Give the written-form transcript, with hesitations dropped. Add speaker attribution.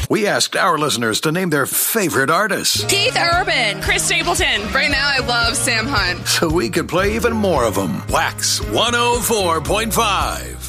Speaker 1: We asked our listeners to name their favorite artists.
Speaker 2: Keith Urban.
Speaker 3: Chris Stapleton.
Speaker 2: Right now I love Sam Hunt.
Speaker 1: So we could play even more of them. Wax 104.5.